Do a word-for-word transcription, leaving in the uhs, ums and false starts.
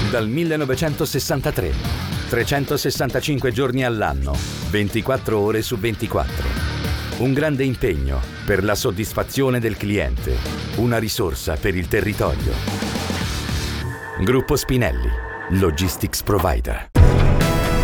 Dal millenovecentosessantatré. trecentosessantacinque giorni all'anno, ventiquattro ore su ventiquattro. Un grande impegno per la soddisfazione del cliente. Una risorsa per il territorio. Gruppo Spinelli, Logistics Provider.